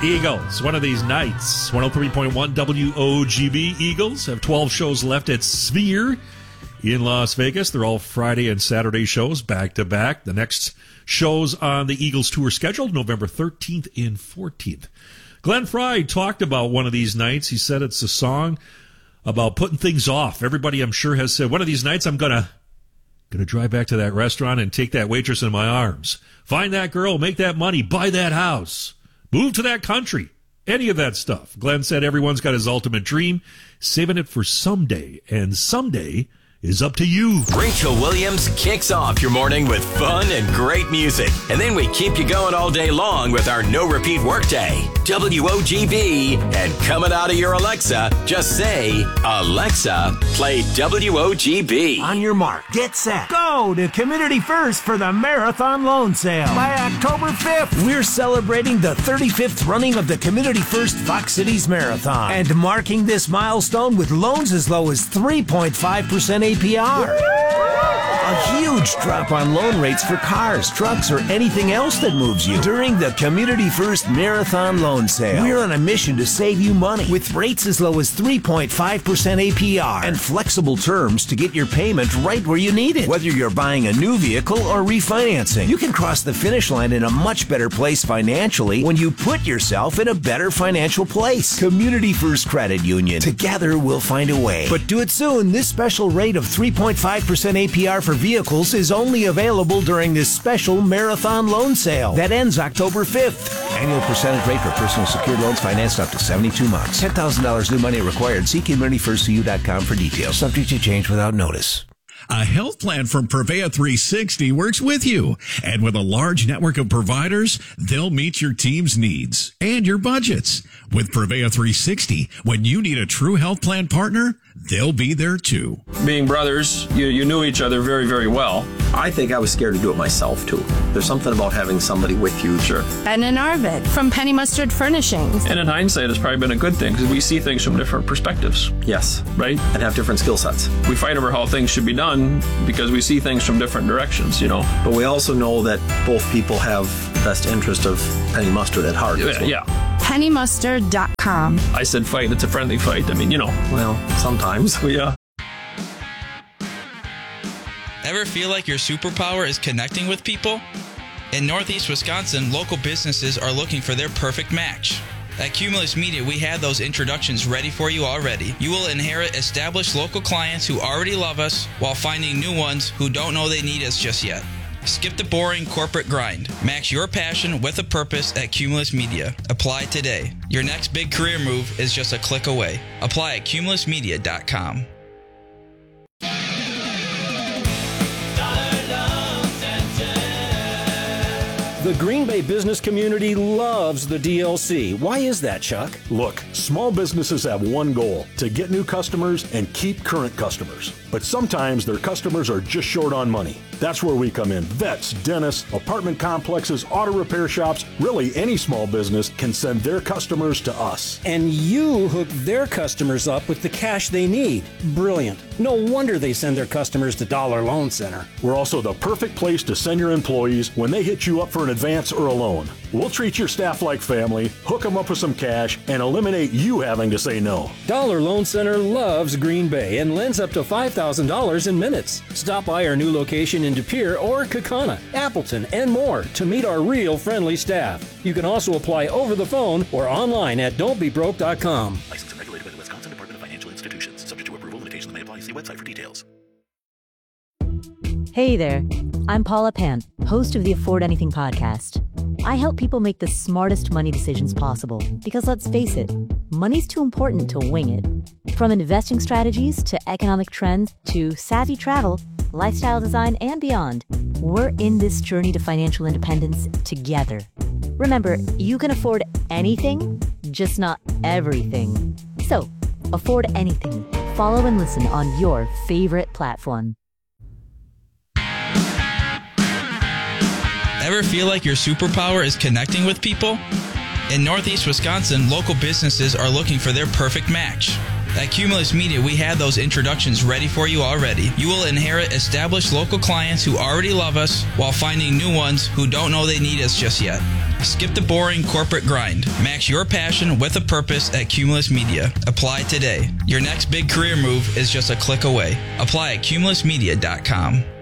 Eagles, one of these nights. 103.1 WOGB. Eagles have 12 shows left at Sphere in Las Vegas. They're all Friday and Saturday shows back to back. The next shows on the Eagles tour scheduled November 13th and 14th. Glenn Frey talked about one of these nights. He said it's a song about putting things off. Everybody, I'm sure, has said, one of these nights I'm gonna drive back to that restaurant and take that waitress in my arms. Find that girl, make that money, buy that house, move to that country, any of that stuff. Glenn said everyone's got his ultimate dream, saving it for someday, and someday is up to you. Rachel Williams kicks off your morning with fun and great music. And then we keep you going all day long with our no-repeat workday. WOGB. And coming out of your Alexa, just say, Alexa, play WOGB. On your mark, get set, go to Community First for the Marathon Loan Sale. By October 5th, we're celebrating the 35th running of the Community First Fox Cities Marathon. And marking this milestone with loans as low as 3.5% APR. A huge drop on loan rates for cars, trucks, or anything else that moves you during the Community First Marathon Loan Sale. We're on a mission to save you money with rates as low as 3.5% APR and flexible terms to get your payment right where you need it. Whether you're buying a new vehicle or refinancing, you can cross the finish line in a much better place financially when you put yourself in a better financial place. Community First Credit Union. Together we'll find a way. But do it soon. This special rate of 3.5% APR for vehicles is only available during this special Marathon Loan Sale that ends October 5th. Annual percentage rate for personal secured loans financed up to 72 months. $10,000 new money required. See CommunityFirstCU.com for details. Subject to change without notice. A health plan from Prevea 360 works with you. And with a large network of providers, they'll meet your team's needs and your budgets. With Prevea 360, when you need a true health plan partner, they'll be there too. Being brothers, you knew each other very, very well. I think I was scared to do it myself too. There's something about having somebody with you. Sure. Ben and Arvid from Penny Mustard Furnishings. And in hindsight, it's probably been a good thing because we see things from different perspectives. Yes. Right? And have different skill sets. We fight over how things should be done because we see things from different directions, you know. But we also know that both people have the best interest of Penny Mustard at heart. Yeah. PennyMustard.com. I said fight, it's a friendly fight. I mean, you know. Well, sometimes. Yeah. Ever feel like your superpower is connecting with people? In Northeast Wisconsin, local businesses are looking for their perfect match. At Cumulus Media, we have those introductions ready for you already. You will inherit established local clients who already love us while finding new ones who don't know they need us just yet. Skip the boring corporate grind. Match your passion with a purpose at Cumulus Media. Apply today. Your next big career move is just a click away. Apply at cumulusmedia.com. The Green Bay business community loves the DLC. Why is that, Chuck? Look, small businesses have one goal: to get new customers and keep current customers. But sometimes their customers are just short on money. That's where we come in. Vets, dentists, apartment complexes, auto repair shops, really any small business can send their customers to us. And you hook their customers up with the cash they need. Brilliant. No wonder they send their customers to Dollar Loan Center. We're also the perfect place to send your employees when they hit you up for an advance or a loan. We'll treat your staff like family, hook them up with some cash, and eliminate you having to say no. Dollar Loan Center loves Green Bay and lends up to $5,000 in minutes. Stop by our new location in De Pere or Kaukauna, Appleton, and more to meet our real friendly staff. You can also apply over the phone or online at don'tbebroke.com. Licensed and regulated by the Wisconsin Department of Financial Institutions. Subject to approval. Limitations may apply. See website for details. Hey there. I'm Paula Pant, host of the Afford Anything podcast. I help people make the smartest money decisions possible because, let's face it, money's too important to wing it. From investing strategies to economic trends to savvy travel, lifestyle design, and beyond, we're in this journey to financial independence together. Remember, you can afford anything, just not everything. So, afford anything. Follow and listen on your favorite platform. Ever feel like your superpower is connecting with people? In Northeast Wisconsin, local businesses are looking for their perfect match. At Cumulus Media, we have those introductions ready for you already. You will inherit established local clients who already love us while finding new ones who don't know they need us just yet. Skip the boring corporate grind. Match your passion with a purpose at Cumulus Media. Apply today. Your next big career move is just a click away. Apply at cumulusmedia.com.